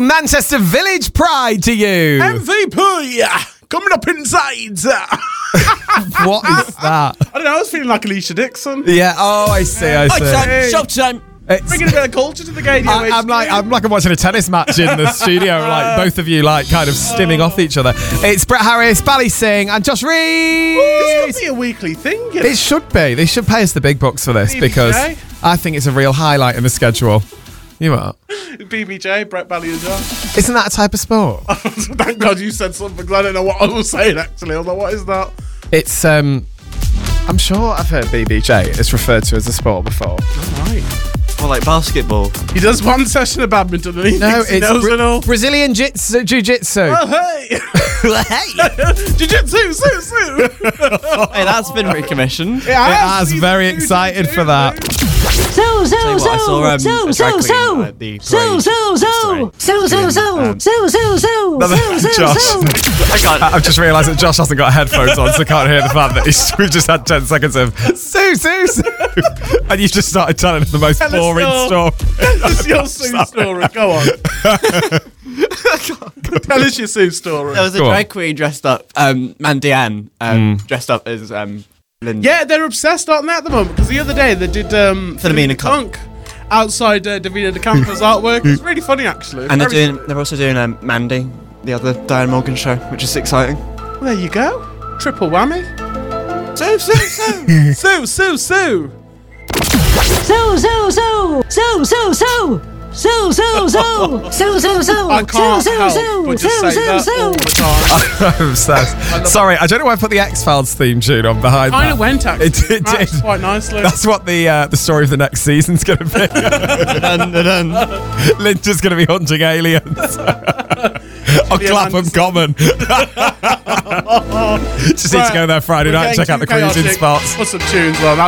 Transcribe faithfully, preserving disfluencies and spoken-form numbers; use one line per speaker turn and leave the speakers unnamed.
Manchester Village Pride to you.
M V P coming up inside.
What is that?
I don't know, I was feeling like Alicia Dixon.
Yeah, oh, I see, I see.
Hey.
Showtime.
It's-
Bringing a bit of culture to the game.
I, I'm like I'm like I'm watching a tennis match in the studio, like both of you like kind of stimming off each other. It's Brett Harris, Bally Singh, and Josh Reed.
This could be a weekly thing. You know?
It should be. They should pay us the big bucks for this
B B J.
because I think it's a real highlight in the schedule. You are.
B B J, Brett Bally and Josh.
Isn't that a type of sport?
Thank God you said something because I don't know what I was saying actually. I was like, what is that?
It's um. I'm sure I've heard B B J. It's referred to as a sport before.
All right.
Or like basketball.
He does one session of badminton and he
No,
thinks he
it's
knows
Bra-
it all.
Brazilian jitsu, jiu-jitsu.
Oh, hey.
Hey,
Jiu-jitsu, sue, sue.
hey, that's been recommissioned.
It
It has.
He's
Very
doing
excited
jiu-jitsu,
for that.
So, so,
Tell you what, I saw, um,
so,
a
so,
drag
so,
queen at the
so,
parade
so, so, so, so, so,
Um,
so, so, so,
Another
so, so,
Josh.
so.
I can't.
I've just realised that Josh hasn't got headphones on, so can't hear the fact that he's, we've just had ten seconds of Sue, Sue, Sue, and you've just started telling us the most
Tell us
boring
your-
story.
Tell us your Sue story. Go on. Tell us your Sue story.
There was a
Go on.
drag queen dressed up, um, Mandy Ann, um, dressed up as um, Linda.
Yeah, they're obsessed, aren't they, at the moment? Because the other day they did um,
Philomena
Kunk outside uh, Davina De Campo's artwork. It's really funny, actually.
And they're
Very
doing. They're also doing um, Mandy, the other Diane Morgan show, which is exciting.
Well, there you go. Triple whammy.
So, so, so.
Sue, Sue, Sue.
So, so, so, so, so, so. So, so, so, so, so, so,
I can't
so,
help
so,
but
so,
just
so,
say
so,
that
so.
all the time.
I'm obsessed. Sorry, I don't know why I put the X-Files theme tune on behind
Kind
that.
of went, actually.
It, it
Matched
did.
quite nicely.
That's what the uh, the story of the next season's going to be.
dun, dun, dun.
Linda's going to be hunting aliens. On
Yeah,
Clapham
man.
Common. Just need to go there Friday
We're
night,
getting
check out
too
the cruising
chaotic.
spots.
Put some tunes on.